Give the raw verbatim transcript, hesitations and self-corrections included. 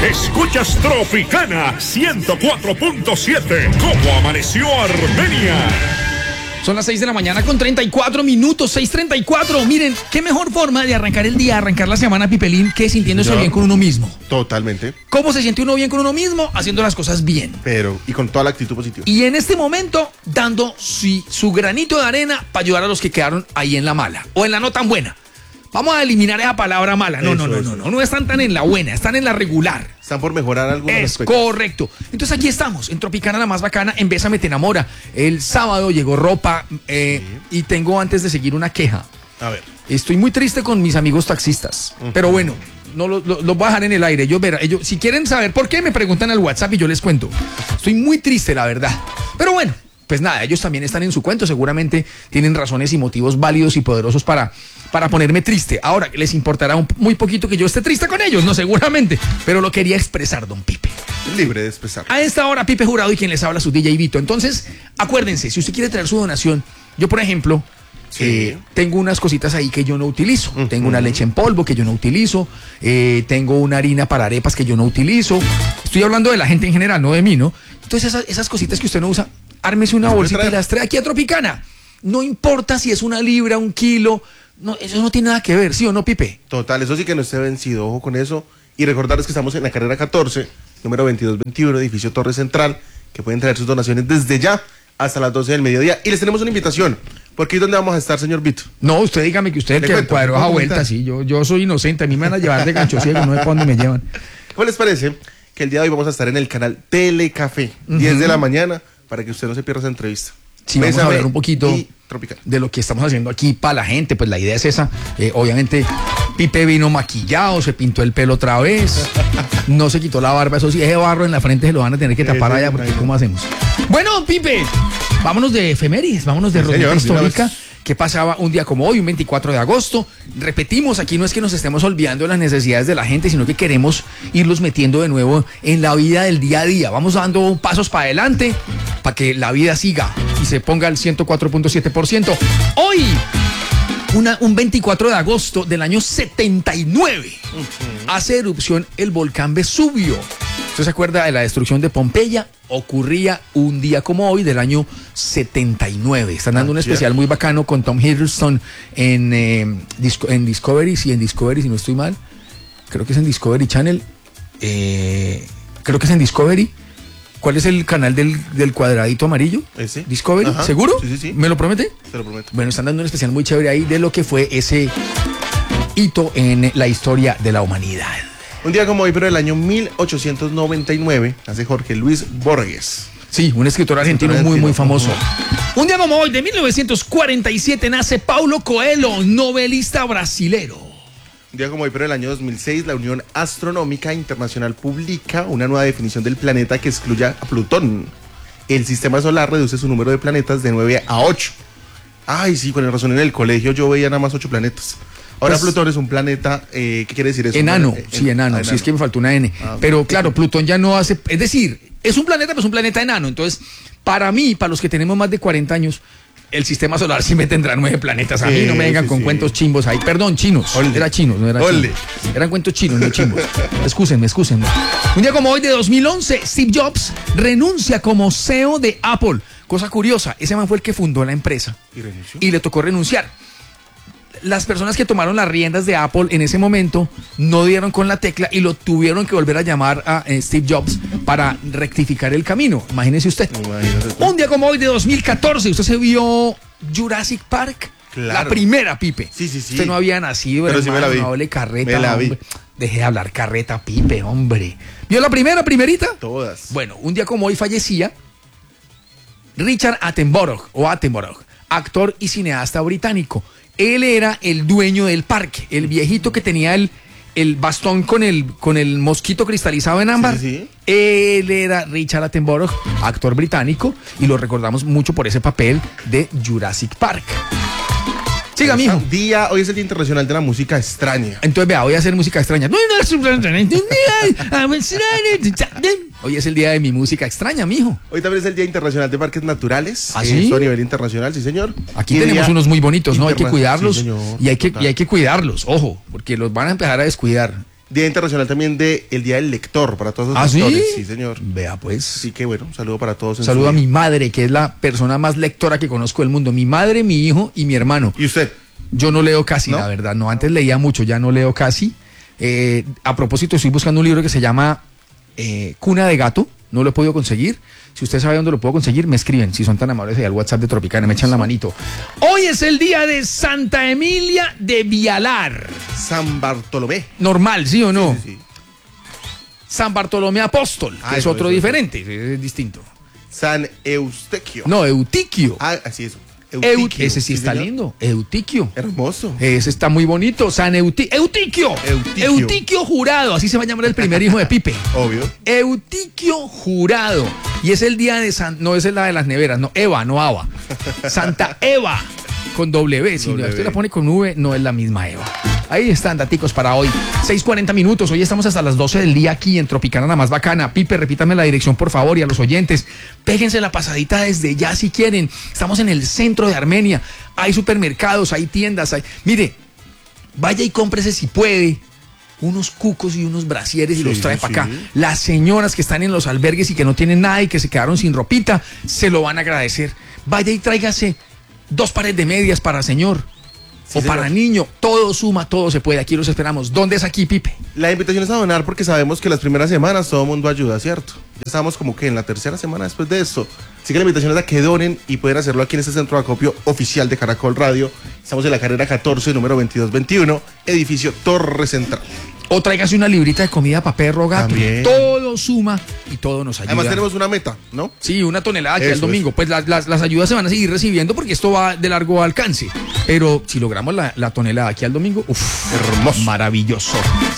Escuchas Tropicana ciento cuatro punto siete. ¿Cómo amaneció Armenia? Son las seis de la mañana con treinta y cuatro minutos, seis treinta y cuatro. Miren, qué mejor forma de arrancar el día, arrancar la semana, Pipelín, que sintiéndose no, bien con uno mismo. Totalmente. ¿Cómo se siente uno bien con uno mismo? Haciendo las cosas bien. Pero, y con toda la actitud positiva. Y en este momento, dando su, su granito de arena para ayudar a los que quedaron ahí en la mala, o en la no tan buena. Vamos a eliminar esa palabra mala. No, eso, no, no, no, no, no están tan en la buena, están en la regular. Están por mejorar algo. Es correcto. Entonces aquí estamos, en Tropicana, la más bacana, en Bésame Te Enamora. El sábado llegó ropa eh, sí. Y tengo antes de seguir una queja. A ver. Estoy muy triste con mis amigos taxistas, uh-huh. Pero bueno, no los lo, lo voy a dejar en el aire. Ellos, verán, ellos, si quieren saber por qué, me preguntan al WhatsApp y yo les cuento. Estoy muy triste, la verdad. Pero bueno. Pues nada, ellos también están en su cuento, seguramente tienen razones y motivos válidos y poderosos para, para ponerme triste. Ahora, les importará un, muy poquito que yo esté triste con ellos, no seguramente, pero lo quería expresar, don Pipe. Libre de expresar. A esta hora, Pipe Jurado y quien les habla, su D J Vito. Entonces, acuérdense, si usted quiere traer su donación, yo por ejemplo, sí. eh, tengo unas cositas ahí que yo no utilizo. Uh-huh. Tengo una leche en polvo que yo no utilizo, eh, tengo una harina para arepas que yo no utilizo. Estoy hablando de la gente en general, no de mí, ¿no? Entonces, esas, esas cositas que usted no usa, ármese una bolsita y las trae aquí a Tropicana. No importa si es una libra, un kilo, no, eso no tiene nada que ver, ¿sí o no, Pipe? Total, eso sí que no esté vencido, ojo con eso. Y recordarles que estamos en la carrera catorce, número veintidós veintiuno, edificio Torre Central, que pueden traer sus donaciones desde ya hasta las doce del mediodía. Y les tenemos una invitación, porque ¿y dónde vamos a estar, señor Vito? No, usted dígame que usted es el que cuadró esa vuelta, sí, yo, yo soy inocente, a mí me van a llevar de gancho ciego, no sé para dónde me llevan. ¿Cómo les parece que el día de hoy vamos a estar en el canal Telecafé, uh-huh. diez de la mañana, para que usted no se pierda esa entrevista? Sí, vamos a hablar un poquito de lo que estamos haciendo aquí para la gente. Pues la idea es esa. Eh, obviamente, Pipe vino maquillado, se pintó el pelo otra vez, no se quitó la barba. Eso sí, ese barro en la frente se lo van a tener que tapar allá, porque ¿cómo hacemos? Bueno, Pipe, vámonos de efemérides, vámonos de rodilla histórica. ¿Qué pasaba un día como hoy, un veinticuatro de agosto? Repetimos, aquí no es que nos estemos olvidando de las necesidades de la gente, sino que queremos irlos metiendo de nuevo en la vida del día a día. Vamos dando pasos para adelante para que la vida siga y se ponga al ciento cuatro punto siete por ciento. Hoy, una, un veinticuatro de agosto del año setenta y nueve, uh-huh. hace erupción el volcán Vesubio. ¿Usted se acuerda de la destrucción de Pompeya? Ocurría un día como hoy del año setenta y nueve. Están dando un especial muy bacano con Tom Hiddleston en, eh, Disco, en Discovery, sí, en Discovery, si no estoy mal. Creo que es en Discovery Channel. Eh, creo que es en Discovery. ¿Cuál es el canal del, del cuadradito amarillo? ¿Ese? ¿Discovery? Ajá. ¿Seguro? Sí, sí, sí. ¿Me lo promete? Se lo prometo. Bueno, están dando un especial muy chévere ahí de lo que fue ese hito en la historia de la humanidad. Un día como hoy, pero del año mil ochocientos noventa y nueve, nace Jorge Luis Borges. Sí, un escritor argentino muy, muy famoso. Un día como hoy, de mil novecientos cuarenta y siete, nace Paulo Coelho, novelista brasilero. Un día como hoy, pero del año dos mil seis, la Unión Astronómica Internacional publica una nueva definición del planeta que excluye a Plutón. El sistema solar reduce su número de planetas de nueve a ocho. Ay, sí, con razón, en el colegio yo veía nada más ocho planetas. Ahora pues, Plutón es un planeta, eh, ¿qué quiere decir eso? Enano, en, sí, enano, ah, sí, es que me faltó una N. Ah, pero claro, Plutón ya no hace, es decir, es un planeta, pero es un planeta enano. Entonces, para mí, para los que tenemos más de cuarenta años, el sistema solar sí me tendrá nueve planetas. A mí sí, no me vengan sí, con sí. cuentos chimbos ahí. Perdón, chinos. Olde. Era chinos, no era chinos. Eran cuentos chinos, no chimbos. Excúsenme, excúsenme. Un día como hoy de dos mil once, Steve Jobs renuncia como C E O de Apple. Cosa curiosa, ese man fue el que fundó la empresa. ¿Y renunció? Y le tocó renunciar. Las personas que tomaron las riendas de Apple en ese momento no dieron con la tecla y lo tuvieron que volver a llamar a eh, Steve Jobs para rectificar el camino. Imagínese usted. Imagínese. Un día como hoy de dos mil catorce, ¿usted se vio Jurassic Park? Claro. La primera, Pipe. Sí, sí, sí. Usted no había nacido, pero hermano, sí me la vi. No hable carreta, me la vi. Hombre. Deje de hablar carreta, Pipe, hombre. ¿Vio la primera, primerita? Todas. Bueno, un día como hoy fallecía Richard Attenborough, o Attenborough, actor y cineasta británico. Él era el dueño del parque, el viejito que tenía el, el bastón con el, con el mosquito cristalizado en ámbar. Sí, sí. Él era Richard Attenborough, actor británico, y lo recordamos mucho por ese papel de Jurassic Park. Siga, mijo. Día, hoy es el Día Internacional de la Música Extraña. Entonces, vea, voy a hacer música extraña. Hoy es el día de mi música extraña, mijo. Hoy también es el Día Internacional de Parques Naturales. ¿Ah, sí? Esto a nivel internacional, sí, señor. Aquí y tenemos unos muy bonitos, ¿no? Hay que cuidarlos. Sí, señor, y hay que, y hay que cuidarlos, ojo, porque los van a empezar a descuidar. Día Internacional también de el Día del Lector para todos los ¿Ah, lectores. sí? Sí, señor. Vea pues. Así que bueno, un saludo para todos. Un saludo a mi madre, que es la persona más lectora que conozco del mundo. Mi madre, mi hijo y mi hermano. ¿Y usted? Yo no leo casi, ¿No? la verdad. No, antes leía mucho, ya no leo casi. Eh, a propósito, estoy buscando un libro que se llama eh, Cuna de Gato. No lo he podido conseguir. Si usted sabe dónde lo puedo conseguir, me escriben. Si son tan amables, ahí al WhatsApp de Tropicana, me echan la manito. Hoy es el día de Santa Emilia de Vialar. San Bartolomé. Normal, ¿sí o no? Sí, sí, sí. San Bartolomé Apóstol, que Ah, es eso, otro eso, diferente, es distinto. San Eustaquio. No, Eutiquio. Ah, así es. Eu- ese sí está señor. lindo. Eutiquio. Hermoso. Ese está muy bonito. San Euti Eutiquio. Eutiquio. Eutiquio Jurado. Así se va a llamar el primer hijo de Pipe. Obvio. Eutiquio Jurado. Y es el día de San... No, esa es la de las neveras. No, Eva, no Ava. Santa Eva. Con W. Si W. usted la pone con V, no es la misma Eva. Ahí están, daticos para hoy. seis cuarenta minutos. Hoy estamos hasta las doce del día aquí en Tropicana, la más bacana. Pipe, repítame la dirección, por favor, y a los oyentes. Péguense la pasadita desde ya si quieren. Estamos en el centro de Armenia. Hay supermercados, hay tiendas. Hay... Mire, vaya y cómprese si puede unos cucos y unos brasieres y Sí, los trae sí. para acá. Las señoras que están en los albergues y que no tienen nada y que se quedaron sin ropita, se lo van a agradecer. Vaya y tráigase dos pares de medias para señor. Sí, o señor. para niño, todo suma, todo se puede. Aquí los esperamos. ¿Dónde es aquí, Pipe? La invitación es a donar porque sabemos que las primeras semanas todo el mundo ayuda, ¿cierto? Ya estamos como que en la tercera semana después de esto. Así que la invitación es a que donen y pueden hacerlo aquí en este centro de acopio oficial de Caracol Radio. Estamos en la carrera catorce, número veintidós veintiuno, edificio Torre Central. O tráigase una librita de comida para perro, gato. También. Todo suma y todo nos ayuda. Además tenemos una meta, ¿no? Sí, una tonelada aquí Eso, al domingo. eso. Pues las, las, las ayudas se van a seguir recibiendo porque esto va de largo alcance. Pero si logramos la, la tonelada aquí al domingo, uff, Hermoso. maravilloso.